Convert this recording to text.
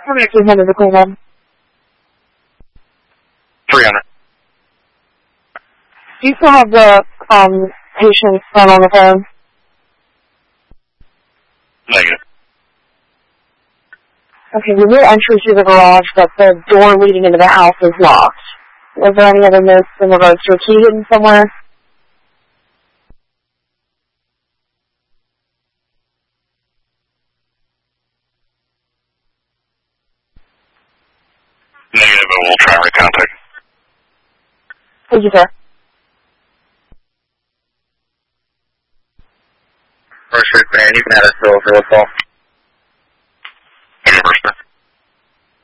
How many 300 to Cleveland? 300. Do you still have the patient's son on the phone? Negative. Okay, when your entry to the garage, that the door leading into the house is locked. Was there any other notes in regards to a key hidden somewhere? Negative, but we'll try and recontact. Thank you, sir. First Street, man, you can have us still for the call. Negative, first.